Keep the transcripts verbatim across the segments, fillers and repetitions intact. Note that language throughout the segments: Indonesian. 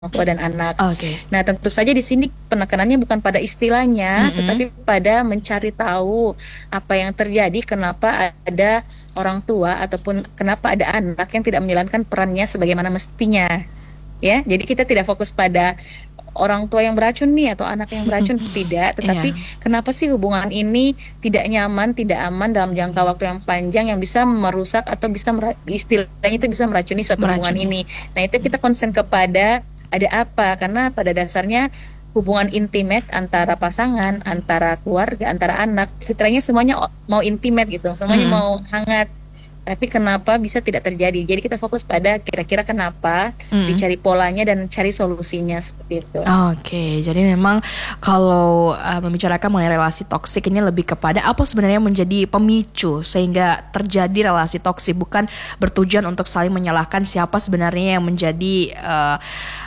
tua dan anak. Oke. Nah, tentu saja di sini penekanannya bukan pada istilahnya, Mm-mm. tetapi pada mencari tahu apa yang terjadi, kenapa ada orang tua ataupun kenapa ada anak yang tidak menjalankan perannya sebagaimana mestinya. Ya, jadi kita tidak fokus pada orang tua yang beracun nih atau anak yang beracun, tidak, tetapi Iya, kenapa sih hubungan ini tidak nyaman, tidak aman dalam jangka waktu yang panjang yang bisa merusak atau bisa mera- istilahnya itu bisa meracuni suatu hubungan meracuni. ini. Nah, itu kita konsen kepada ada apa? Karena pada dasarnya hubungan intimate antara pasangan, antara keluarga, antara anak, fitrahnya semuanya o- mau intimate gitu, semuanya Mm-mm. mau hangat. Tapi kenapa bisa tidak terjadi? Jadi kita fokus pada kira-kira kenapa, Mm. dicari polanya dan cari solusinya seperti itu. Oke, jadi memang kalau uh, membicarakan mengenai relasi toksik ini lebih kepada apa sebenarnya menjadi pemicu sehingga terjadi relasi toksik, bukan bertujuan untuk saling menyalahkan siapa sebenarnya yang menjadi uh,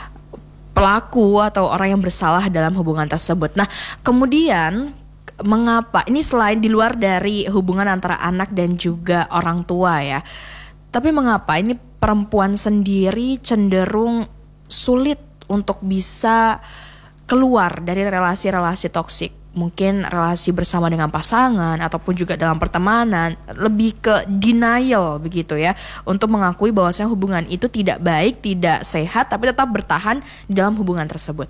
pelaku atau orang yang bersalah dalam hubungan tersebut. Nah, kemudian mengapa ini selain di luar dari hubungan antara anak dan juga orang tua ya, tapi mengapa ini perempuan sendiri cenderung sulit untuk bisa keluar dari relasi-relasi toksik? Mungkin relasi bersama dengan pasangan ataupun juga dalam pertemanan, lebih ke denial begitu ya, untuk mengakui bahwasanya hubungan itu tidak baik, tidak sehat, tapi tetap bertahan di dalam hubungan tersebut.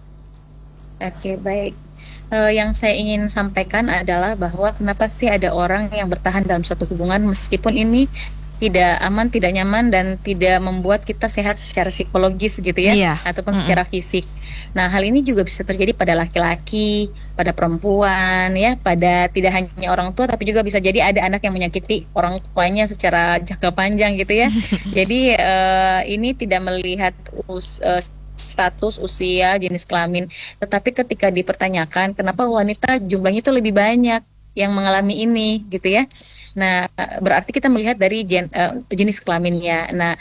Oke, baik. Eh, yang saya ingin sampaikan adalah bahwa kenapa sih ada orang yang bertahan dalam suatu hubungan meskipun ini tidak aman, tidak nyaman, dan tidak membuat kita sehat secara psikologis gitu ya, Iya. ataupun Mm-mm. secara fisik. Nah, hal ini juga bisa terjadi pada laki-laki, pada perempuan, ya, pada tidak hanya orang tua, tapi juga bisa jadi ada anak yang menyakiti orang tuanya secara jangka panjang gitu ya. Jadi eh, ini tidak melihat us, eh, status, usia, jenis kelamin, tetapi ketika dipertanyakan kenapa wanita jumlahnya itu lebih banyak yang mengalami ini gitu ya. Nah, berarti kita melihat dari gen, eh, jenis kelaminnya. Nah,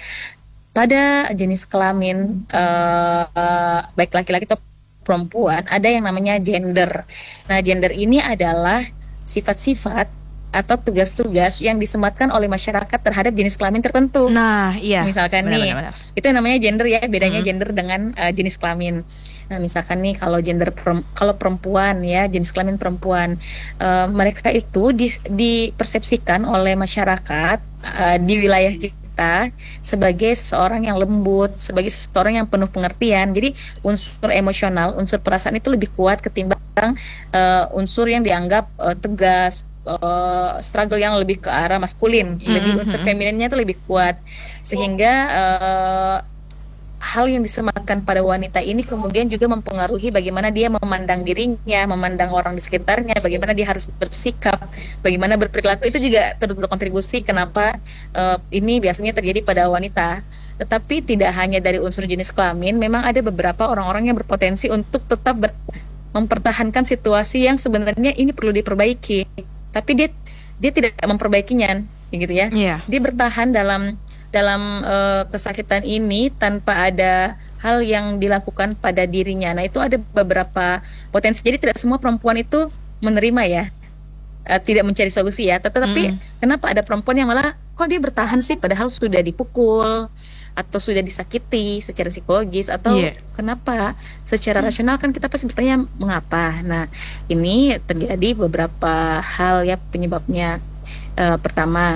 pada jenis kelamin eh, eh, baik laki-laki atau perempuan ada yang namanya gender. Nah, gender ini adalah sifat-sifat atau tugas-tugas yang disematkan oleh masyarakat terhadap jenis kelamin tertentu. Nah, iya. Misalkan nih, Benar-benar. itu namanya gender ya, bedanya Mm-mm. gender dengan uh, jenis kelamin. Nah, misalkan nih kalau gender perem- kalau perempuan ya, jenis kelamin perempuan, uh, mereka itu dis- dipersepsikan oleh masyarakat uh, di wilayah kita sebagai seseorang yang lembut, sebagai seseorang yang penuh pengertian. Jadi unsur emosional, unsur perasaan itu lebih kuat ketimbang uh, unsur yang dianggap uh, tegas, uh, struggle yang lebih ke arah maskulin, lebih unsur Mm-mm. femininnya itu lebih kuat, sehingga uh, hal yang disematkan pada wanita ini kemudian juga mempengaruhi bagaimana dia memandang dirinya, memandang orang di sekitarnya, bagaimana dia harus bersikap, bagaimana berperilaku, itu juga turut berkontribusi kenapa uh, ini biasanya terjadi pada wanita. Tetapi tidak hanya dari unsur jenis kelamin, memang ada beberapa orang-orang yang berpotensi untuk tetap ber- mempertahankan situasi yang sebenarnya ini perlu diperbaiki, tapi dia dia tidak memperbaikinya, gitu ya. Iya. Dia bertahan dalam dalam eh, kesakitan ini tanpa ada hal yang dilakukan pada dirinya. Nah, itu ada beberapa potensi. Jadi tidak semua perempuan itu menerima ya, eh, tidak mencari solusi ya. Tetapi Mm-mm. kenapa ada perempuan yang malah kok dia bertahan sih padahal sudah dipukul atau sudah disakiti secara psikologis, atau Iya. kenapa secara rasional kan kita pasti bertanya mengapa. Nah, ini terjadi beberapa hal ya penyebabnya. Eh, pertama,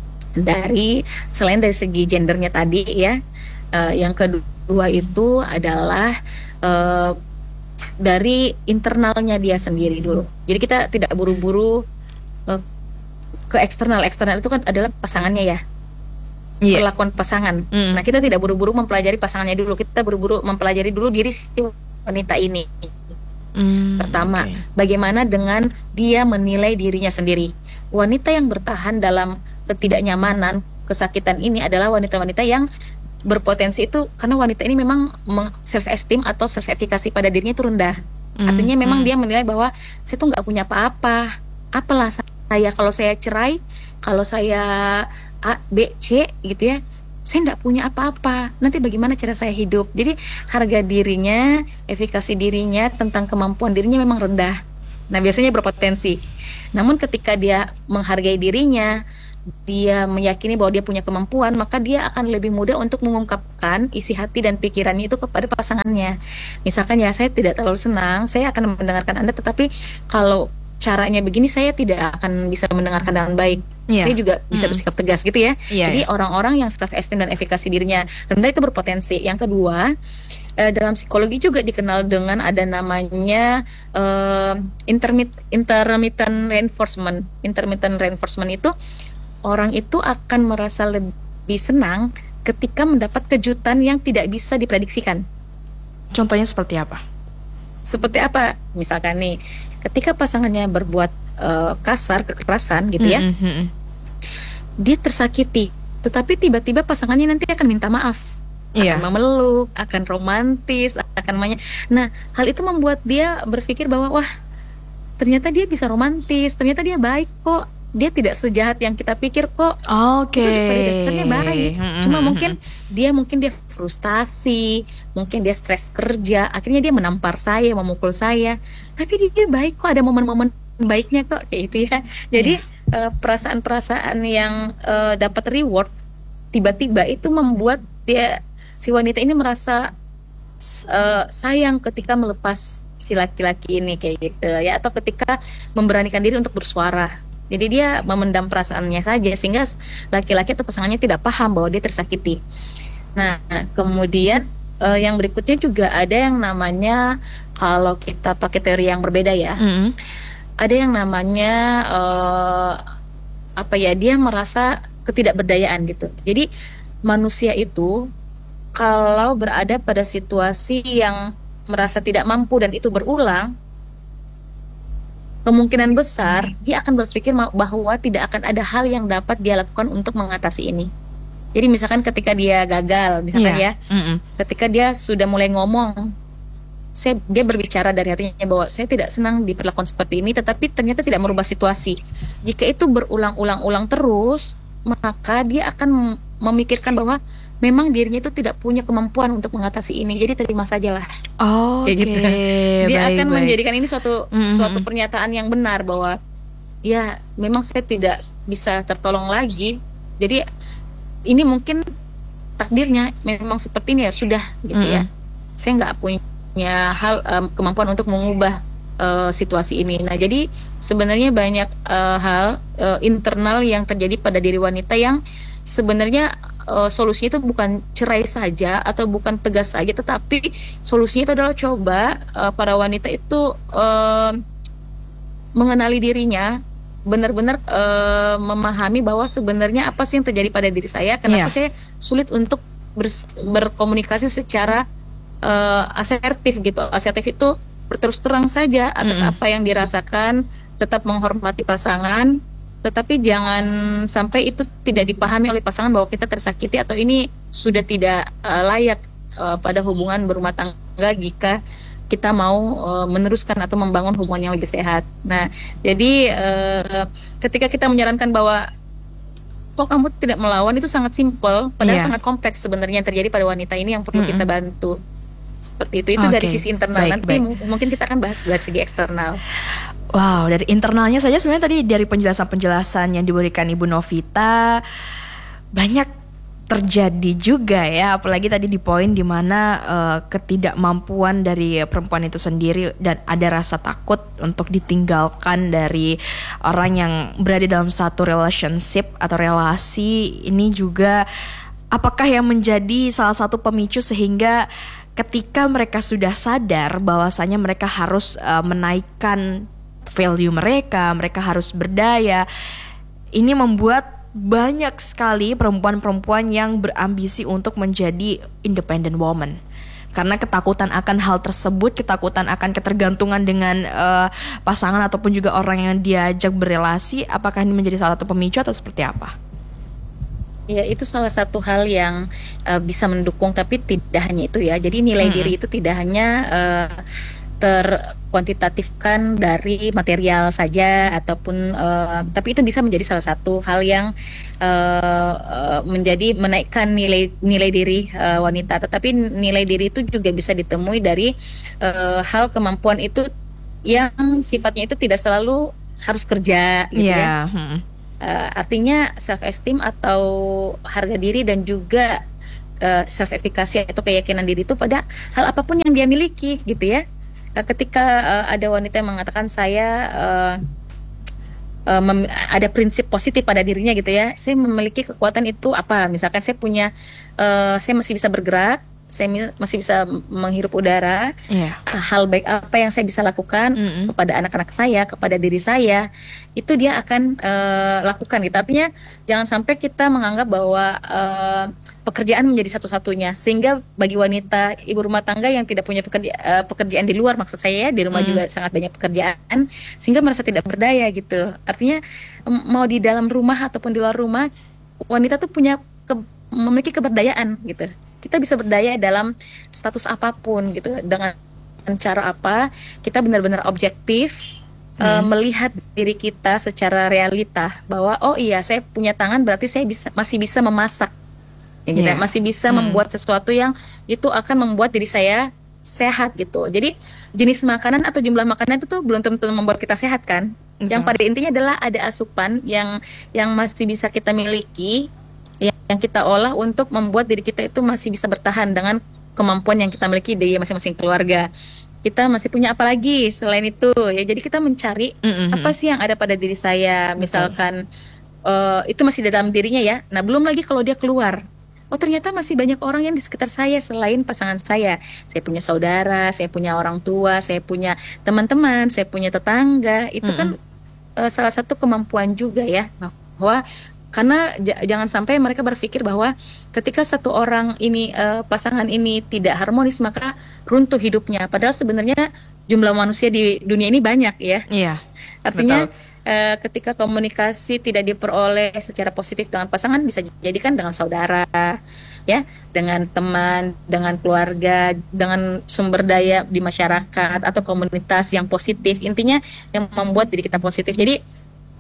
dari selain dari segi gendernya tadi ya, eh, yang kedua itu adalah eh, dari internalnya dia sendiri dulu. Jadi kita tidak buru-buru eh, ke eksternal. Eksternal itu kan adalah pasangannya ya, Iya. perlakuan pasangan. Mm. Nah, kita tidak buru-buru mempelajari pasangannya dulu. Kita buru-buru mempelajari dulu diri si wanita ini. Mm, Pertama, oke. bagaimana dengan dia menilai dirinya sendiri? Wanita yang bertahan dalam ketidaknyamanan, kesakitan ini adalah wanita-wanita yang berpotensi itu karena wanita ini memang self esteem atau self efficacy pada dirinya itu rendah. Mm, Artinya memang mm. dia menilai bahwa saya tuh nggak punya apa-apa. Apalah saya kalau saya cerai, kalau saya A, B, C gitu ya, saya nggak punya apa-apa. Nanti bagaimana cara saya hidup? Jadi harga dirinya, efikasi dirinya, tentang kemampuan dirinya memang rendah. Nah, biasanya berpotensi. Namun ketika dia menghargai dirinya, dia meyakini bahwa dia punya kemampuan, maka dia akan lebih mudah untuk mengungkapkan isi hati dan pikirannya itu kepada pasangannya. Misalkan ya, saya tidak terlalu senang, saya akan mendengarkan Anda, tetapi kalau caranya begini saya tidak akan bisa mendengarkan dengan baik. Iya. Saya juga bisa Mm-mm. bersikap tegas gitu ya. Iya, Jadi iya. orang-orang yang self esteem dan efikasi dirinya rendah itu berpotensi. Yang kedua, eh, dalam psikologi juga dikenal dengan ada namanya eh, intermit intermittent reinforcement. Intermittent reinforcement itu orang itu akan merasa lebih senang ketika mendapat kejutan yang tidak bisa diprediksikan. Contohnya seperti apa? Seperti apa? Misalkan nih, ketika pasangannya berbuat eh, kasar, kekerasan gitu ya, Mm-mm, mm-mm. dia tersakiti, tetapi tiba-tiba pasangannya nanti akan minta maaf, Iya. akan memeluk, akan romantis, akan manja. Nah, hal itu membuat dia berpikir bahwa wah, ternyata dia bisa romantis, ternyata dia baik kok, dia tidak sejahat yang kita pikir kok. Oke. Itu pada dasarnya baik. Mm-mm, Cuma mm-mm. mungkin dia mungkin dia frustasi, mungkin dia stres kerja, akhirnya dia menampar saya, memukul saya. Tapi dia, dia baik kok, ada momen-momen baiknya kok kayak gitu ya. Jadi eh, perasaan-perasaan yang eh, dapat reward tiba-tiba itu membuat dia, si wanita ini merasa eh, sayang ketika melepas si laki-laki ini kayak gitu ya, atau ketika memberanikan diri untuk bersuara. Jadi dia memendam perasaannya saja sehingga laki-laki atau pasangannya tidak paham bahwa dia tersakiti. Nah, kemudian eh, yang berikutnya juga ada yang namanya, kalau kita pakai teori yang berbeda ya, Mm-mm. ada yang namanya eh, apa ya, dia merasa ketidakberdayaan gitu. Jadi manusia itu kalau berada pada situasi yang merasa tidak mampu dan itu berulang, kemungkinan besar dia akan berpikir ma- bahwa tidak akan ada hal yang dapat dia lakukan untuk mengatasi ini. Jadi misalkan ketika dia gagal, misalkan Iya. ya, Mm-mm. ketika dia sudah mulai ngomong, saya dia berbicara dari hatinya bahwa saya tidak senang diperlakukan seperti ini, tetapi ternyata tidak merubah situasi. Jika itu berulang-ulang-ulang terus, maka dia akan mem- memikirkan bahwa memang dirinya itu tidak punya kemampuan untuk mengatasi ini. Jadi terima sajalah. Oke. Kayak gitu. Dia baik, akan baik. menjadikan ini suatu Mhm. suatu pernyataan yang benar bahwa ya memang saya tidak bisa tertolong lagi. Jadi ini mungkin takdirnya memang seperti ini ya sudah gitu ya. Saya nggak punya hal em, kemampuan untuk mengubah eh, situasi ini. Nah, jadi sebenarnya banyak eh, hal eh, internal yang terjadi pada diri wanita yang sebenarnya eh, solusinya itu bukan cerai saja atau bukan tegas saja, tetapi solusinya itu adalah coba eh, para wanita itu eh, mengenali dirinya, benar-benar eh, memahami bahwa sebenarnya apa sih yang terjadi pada diri saya, kenapa Iya. saya sulit untuk bers- berkomunikasi secara eh, asertif gitu. Asertif itu berterus terang saja atas Mm-mm. apa yang dirasakan, tetap menghormati pasangan, tetapi jangan sampai itu tidak dipahami oleh pasangan bahwa kita tersakiti atau ini sudah tidak eh, layak eh, pada hubungan berumah tangga jika kita mau eh, meneruskan atau membangun hubungan yang lebih sehat. Nah, jadi eh, ketika kita menyarankan bahwa kok kamu tidak melawan, itu sangat simpel, padahal Iya. sangat kompleks sebenarnya yang terjadi pada wanita ini yang perlu Mm-mm. kita bantu. Seperti itu. Itu dari Oke, sisi internal. baik, Nanti baik. mu- mungkin kita akan bahas dari segi eksternal. Wow, dari internalnya saja sebenarnya tadi dari penjelasan-penjelasan yang diberikan Ibu Novita banyak terjadi juga ya, apalagi tadi di poin dimana uh, ketidakmampuan dari perempuan itu sendiri dan ada rasa takut untuk ditinggalkan dari orang yang berada dalam satu relationship atau relasi. Ini juga apakah yang menjadi salah satu pemicu sehingga ketika mereka sudah sadar bahwasanya mereka harus uh, menaikkan value mereka, mereka harus berdaya, ini membuat banyak sekali perempuan-perempuan yang berambisi untuk menjadi independent woman. Karena ketakutan akan hal tersebut, ketakutan akan ketergantungan dengan uh, pasangan ataupun juga orang yang diajak berelasi. Apakah ini menjadi salah satu pemicu atau seperti apa? Ya, itu salah satu hal yang uh, bisa mendukung, tapi tidak hanya itu ya. Jadi nilai Mm-mm. diri itu tidak hanya uh, terkuantitatifkan dari material saja ataupun uh, tapi itu bisa menjadi salah satu hal yang uh, uh, menjadi menaikkan nilai nilai diri uh, wanita. Tetapi nilai diri itu juga bisa ditemui dari uh, hal kemampuan itu yang sifatnya itu tidak selalu harus kerja gitu ya. Iya. Mm-mm. Uh, artinya self esteem atau harga diri dan juga uh, self efficacy atau keyakinan diri itu pada hal apapun yang dia miliki gitu ya. Uh, ketika uh, ada wanita yang mengatakan saya uh, uh, mem- ada prinsip positif pada dirinya gitu ya, saya memiliki kekuatan itu apa? Misalkan saya punya, uh, saya masih bisa bergerak, saya masih bisa menghirup udara, yeah. hal baik apa yang saya bisa lakukan mm-hmm. kepada anak-anak saya, kepada diri saya, itu dia akan uh, lakukan gitu. Artinya jangan sampai kita menganggap bahwa uh, pekerjaan menjadi satu-satunya, sehingga bagi wanita ibu rumah tangga yang tidak punya pekerja, uh, pekerjaan di luar, maksud saya di rumah mm. juga sangat banyak pekerjaan, sehingga merasa tidak berdaya gitu. Artinya mau di dalam rumah ataupun di luar rumah, wanita tuh punya ke, memiliki keberdayaan gitu. Kita bisa berdaya dalam status apapun gitu, dengan cara apa kita benar-benar objektif hmm. uh, melihat diri kita secara realita bahwa oh iya saya punya tangan berarti saya bisa masih bisa memasak, ya, gitu, yeah. masih bisa hmm. membuat sesuatu yang itu akan membuat diri saya sehat gitu. Jadi jenis makanan atau jumlah makanan itu tuh belum tentu membuat kita sehat kan. Okay. Yang pada intinya adalah ada asupan yang yang masih bisa kita miliki, yang kita olah untuk membuat diri kita itu masih bisa bertahan dengan kemampuan yang kita miliki di masing-masing keluarga. Kita masih punya apa lagi selain itu ya. Jadi kita mencari mm-hmm. apa sih yang ada pada diri saya. Misalkan uh, itu masih di dalam dirinya ya. Nah belum lagi kalau dia keluar, oh ternyata masih banyak orang yang di sekitar saya selain pasangan saya. Saya punya saudara, saya punya orang tua, saya punya teman-teman, saya punya tetangga. Itu mm-hmm. kan uh, salah satu kemampuan juga ya, bahwa karena j- jangan sampai mereka berpikir bahwa ketika satu orang ini uh, pasangan ini tidak harmonis maka runtuh hidupnya. Padahal sebenarnya jumlah manusia di dunia ini banyak ya. Iya. Artinya uh, ketika komunikasi tidak diperoleh secara positif dengan pasangan, bisa jadi kan dengan saudara, ya, dengan teman, dengan keluarga, dengan sumber daya di masyarakat atau komunitas yang positif. Intinya yang membuat diri kita positif. Jadi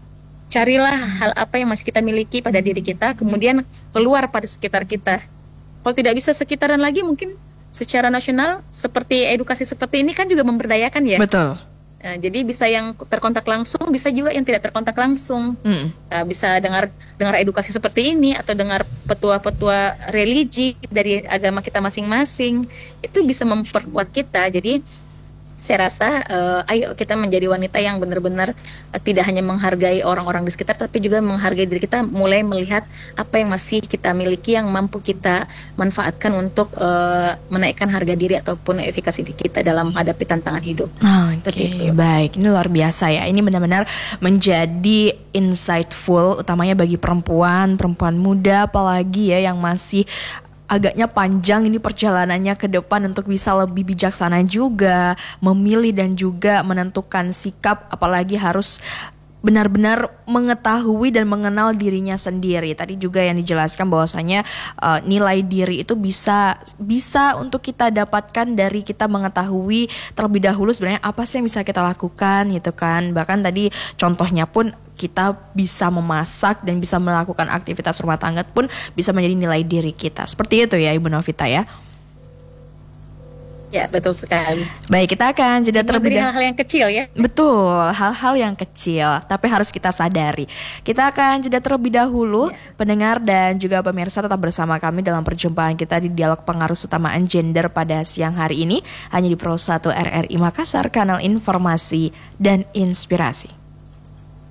carilah hal apa yang masih kita miliki pada diri kita, kemudian keluar pada sekitar kita. Kalau tidak bisa sekitaran lagi, mungkin secara nasional seperti edukasi seperti ini kan juga memberdayakan ya. Betul. Nah, jadi bisa yang terkontak langsung, bisa juga yang tidak terkontak langsung. Mm. Nah, bisa dengar dengar edukasi seperti ini atau dengar petua-petua religi dari agama kita masing-masing. Itu bisa memperkuat kita. Jadi saya rasa uh, ayo kita menjadi wanita yang benar-benar uh, tidak hanya menghargai orang-orang di sekitar, tapi juga menghargai diri kita, mulai melihat apa yang masih kita miliki yang mampu kita manfaatkan untuk uh, menaikkan harga diri ataupun efikasi kita dalam menghadapi tantangan hidup. Oh, Oke, okay. Baik, ini luar biasa ya. Ini benar-benar menjadi insightful, utamanya bagi perempuan, perempuan muda apalagi ya yang masih agaknya panjang ini perjalanannya ke depan untuk bisa lebih bijaksana juga memilih dan juga menentukan sikap, apalagi harus benar-benar mengetahui dan mengenal dirinya sendiri. Tadi juga yang dijelaskan bahwasanya uh, nilai diri itu bisa bisa untuk kita dapatkan dari kita mengetahui terlebih dahulu sebenarnya apa sih yang bisa kita lakukan gitu kan. Bahkan tadi contohnya pun kita bisa memasak dan bisa melakukan aktivitas rumah tangga pun bisa menjadi nilai diri kita. Seperti itu ya Ibu Novita ya. Ya, betul sekali. Baik, kita akan jeda terlebih dahulu. Hal-hal yang kecil ya. Betul, hal-hal yang kecil, tapi harus kita sadari. Kita akan jeda terlebih dahulu, ya. Pendengar dan juga pemirsa tetap bersama kami dalam perjumpaan kita di Dialog Pengarus Utamaan Gender pada siang hari ini, hanya di Pro satu R R I Makassar, kanal informasi dan inspirasi.